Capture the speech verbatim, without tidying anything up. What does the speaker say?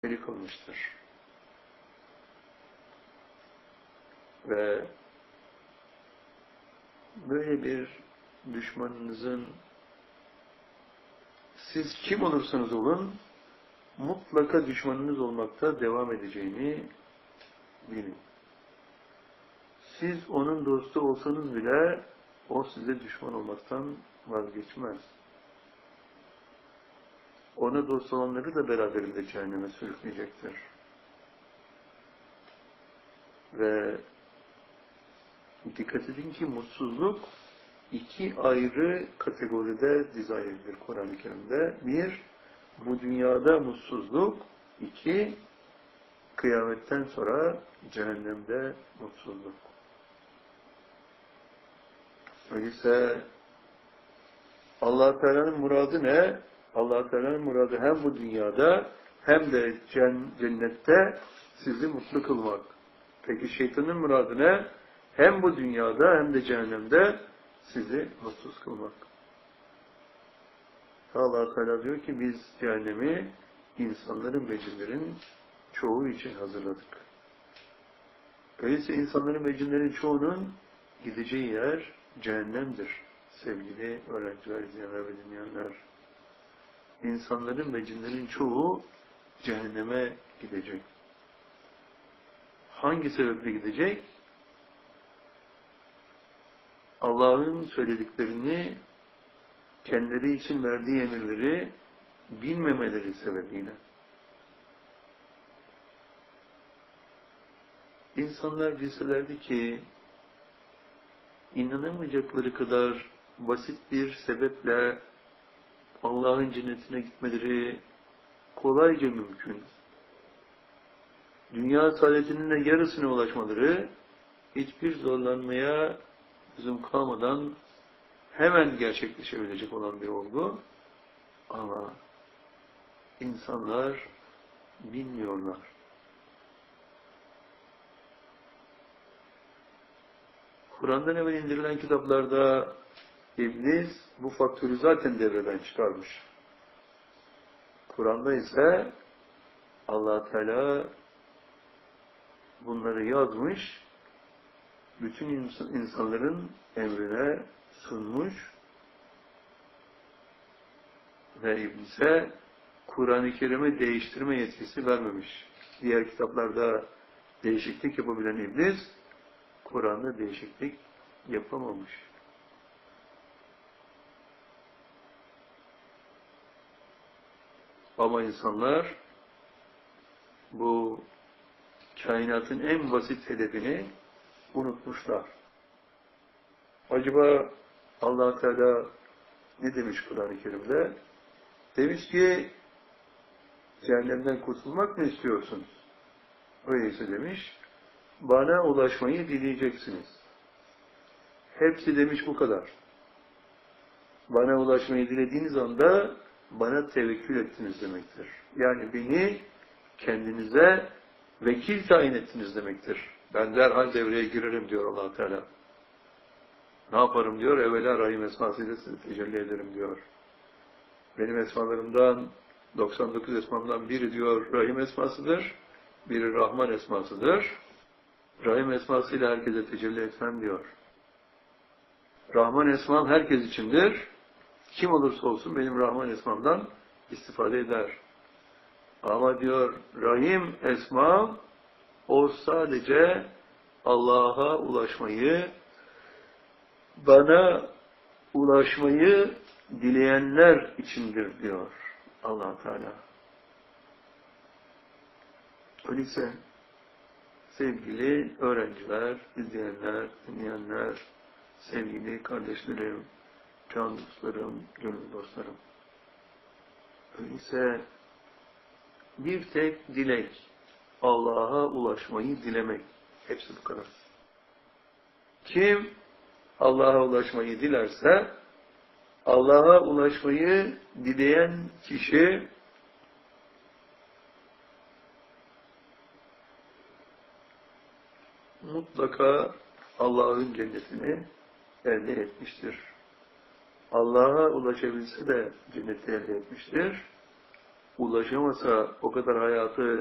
beni kılmıştır. Ve böyle bir düşmanınızın siz kim olursanız olun mutlaka düşmanınız olmakta devam edeceğini bilin. Siz onun dostu olsanız bile o size düşman olmaktan vazgeçmez. Ona dost olanları da beraberinde cehenneme sürükleyecektir. Ve dikkat edin ki mutsuzluk iki ayrı kategoride dizayn edilir Kur'an-ı Kerim'de. Bir, bu dünyada mutsuzluk. İki, kıyametten sonra cehennemde mutsuzluk. Öyleyse Allah-u Teala'nın muradı ne? Allah-u Teala'nın muradı hem bu dünyada hem de cennette sizi mutlu kılmak. Peki şeytanın muradı ne? Hem bu dünyada hem de cehennemde sizi mutsuz kılmak. Allah-u Teala diyor ki biz cehennemi insanların ve cinlerin çoğu için hazırladık. Öyleyse insanların ve cinlerin çoğunun gideceği yer cehennemdir. Sevgili öğrenciler, izleyenler ve dinleyenler. İnsanların ve cinlerin çoğu cehenneme gidecek. Hangi sebeple gidecek? Allah'ın söylediklerini, kendileri için verdiği emirleri bilmemeleri sebebiyle. İnsanlar bilselerdi ki inanamayacakları kadar basit bir sebeple Allah'ın cennetine gitmeleri kolayca mümkün. Dünya saadetinin de yarısına ulaşmaları hiçbir zorlanmaya lüzum kalmadan hemen gerçekleşebilecek olan bir olgu. Ama insanlar bilmiyorlar. Kur'an'dan evvel indirilen kitaplarda İblis bu faktörü zaten devreden çıkarmış. Kur'an'da ise Allah Teala bunları yazmış, bütün insanların emrine sunmuş ve İblis'e Kur'an-ı Kerim'i değiştirme yetkisi vermemiş. Diğer kitaplarda değişiklik yapabilen İblis, Kur'an'da değişiklik yapamamış. Ama insanlar bu kainatın en basit hedefini unutmuşlar. Acaba Allah Teala ne demiş Kur'an-ı Kerim'de? Demiş ki cehennemden kurtulmak mı istiyorsunuz? Öyleyse demiş bana ulaşmayı dileyeceksiniz. Hepsi demiş bu kadar. Bana ulaşmayı dilediğiniz anda bana tevekkül ettiniz demektir. Yani beni kendinize vekil tayin ettiniz demektir. Ben derhal devreye girerim diyor Allah Teala. Ne yaparım diyor? Evvela Rahim esmasıyla size tecelli ederim diyor. Benim esmalarımdan, doksan dokuz esmamdan biri diyor Rahim esmasıdır, biri Rahman esmasıdır. Rahim esmasıyla herkese tecelli etmem diyor. Rahman esmam herkes içindir. Kim olursa olsun benim Rahman esmamdan istifade eder. Ama diyor Rahim esmam o sadece Allah'a ulaşmayı, bana ulaşmayı dileyenler içindir diyor Allah Teala. Öyleyse sevgili öğrenciler, izleyenler, dinleyenler, sevgili kardeşlerim, can dostlarım, gönül dostlarım. Öyleyse bir tek dilek, Allah'a ulaşmayı dilemek. Hepsi bu kadar. Kim Allah'a ulaşmayı dilerse, Allah'a ulaşmayı dileyen kişi mutlaka Allah'ın cennetini elde etmiştir. Allah'a ulaşabilse de cenneti elde etmiştir. ulaşamasa, o kadar hayatı